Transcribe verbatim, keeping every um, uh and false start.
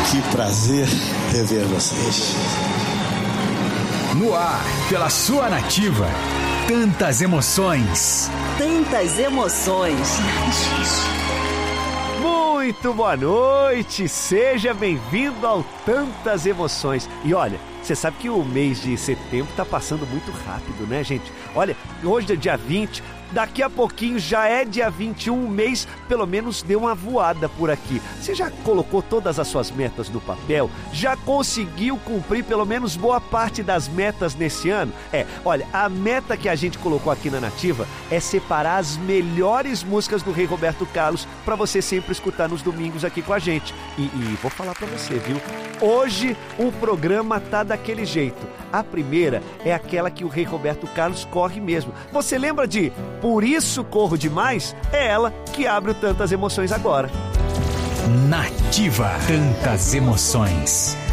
Que prazer rever vocês. No ar, pela sua Nativa. Tantas emoções. Tantas emoções. Muito boa noite, seja bem-vindo ao Tantas Emoções. E olha, você sabe que o mês de setembro tá passando muito rápido, né, gente? Olha, hoje é dia vinte, daqui a pouquinho já é dia vinte e um, o mês pelo menos deu uma voada por aqui. Você já colocou todas as suas metas no papel? Já conseguiu cumprir pelo menos boa parte das metas nesse ano? É, olha, a meta que a gente colocou aqui na Nativa é separar as melhores músicas do Rei Roberto Carlos para você sempre escutar nos domingos aqui com a gente. E, e vou falar para você, viu? Hoje o programa tá daquele jeito. A primeira é aquela que o Rei Roberto Carlos corre mesmo. Você lembra de Por Isso Corro Demais? É ela que abre o Tantas Emoções agora. Nativa. Tantas emoções.